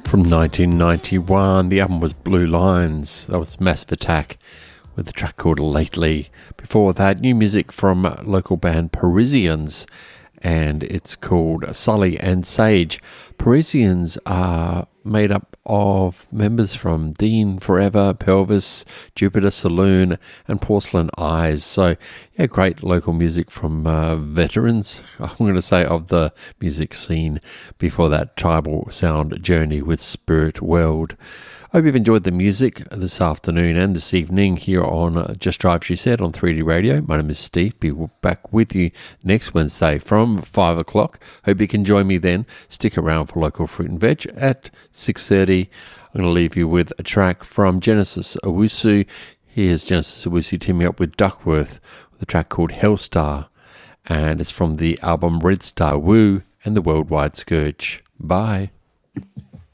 from 1991. The album was Blue Lines. That was Massive Attack with a track called Lately. Before that, new music from local band Parisians, and it's called Sully and Sage. Parisians are made up of members from Dean Forever, Pelvis, Jupiter Saloon, and Porcelain Eyes. So, yeah, great local music from veterans, I'm going to say, of the music scene. Before that, Tribal Sound Journey with Spirit World. I hope you've enjoyed the music this afternoon and this evening here on Just Drive, She Said, on 3D Radio. My name is Steve. Be back with you next Wednesday from 5 o'clock. Hope you can join me then. Stick around for Local Fruit and Veg at 6:30. I'm going to leave you with a track from Genesis Owusu. Here's Genesis Owusu teaming up with Duckworth with a track called Hellstar. And it's from the album Red Star Woo and the Worldwide Scourge. Bye.